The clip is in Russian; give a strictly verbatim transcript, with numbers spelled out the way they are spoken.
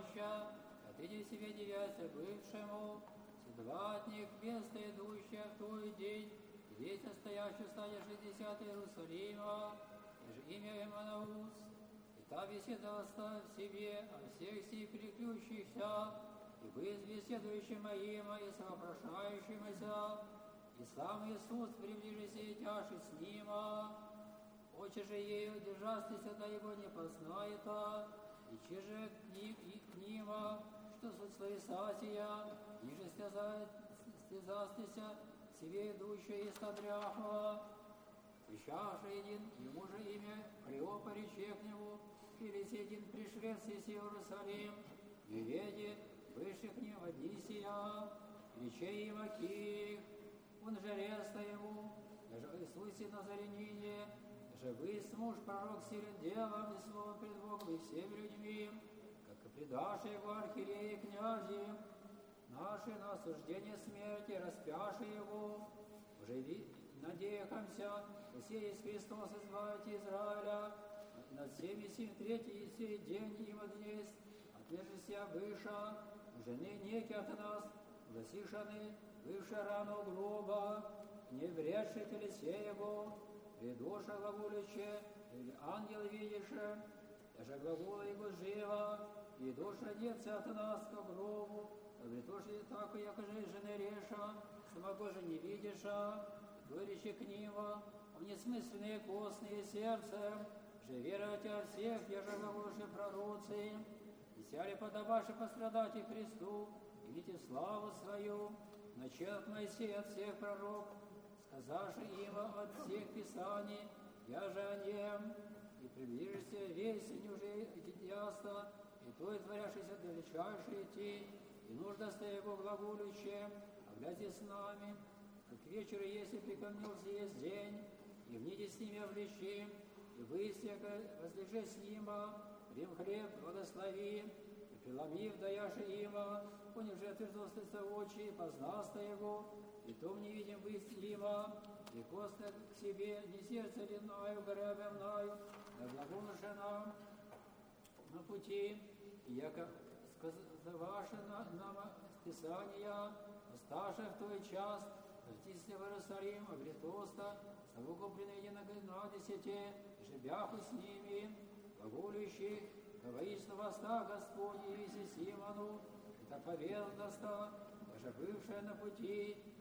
проща, отыди себе девяся бывшему, седлатник, место идущее в твой день, здесь стоящий в стане шестьдесят Иерусалима, и же имя Эммануус, и та беседа оставь себе о всех сих переключившихся, и вы с беседующим моим, и самопрошающимся, и сам Иисус приближися и тяжи с ним, очи же ею держастися, да его не познает, и че же к ним, что суть свои сатия, ниже стезастися, себе идущая из тадряхова, свящавший един, ему же имя Клеопа рече к нему, или един пришелец из Иерусалим, не веди, выше к ним Одиссия, рече им Аких, он же реста ему, даже Иисусе Назарянине, же вы муж пророк силен делом и словом пред Богом и всеми людьми, как и предашь его архиереи князи, наши на осуждение смерти, распяши его, уже надеемся, все есть Христос избавите Израиля, над всеми сим третий и сей день им днесь, отвержися выше, жены неки от нас, засишаны, выше рану гроба, не вредши телесе его, предуша глаголюче, или ангел видише, даже глагола его живо, и душа деться от нас к гробу, обретуши так, яко же жены реша, самого же не видиша, выречи к нива, в несмысленные костные сердцем, же веровать о всех, я же глаголши пророцы, и сяли подобаши пострадать и Христу, имите славу свою, начал от Моисея от всех пророк, сказавши им от всех писаний, я же о нем, и приближишься весь, и уже ясно, и то и творяшися далечайшие идти, и нужда его глаголюче, оглядите с нами, как вечер, если прикомнился есть день, и вните с ними обличи, и вы, всяко возлежи с ним, рим хлеб благослови, и преломив даяши има, он уже отверзостся в очи, познаста его, и том не видим вы с има, и коста к себе, не сердце ленаю, горя мною, да глаголуше нам на пути, и яко сказаваше нам Писания, оставши в той час, вратися в Иерусалим, обретоста, совокупленные единого десяте, и же бяху с ними, глаголющих, воистину воста Господь, явися Симону, и так поведал доста, даже бывшая на пути,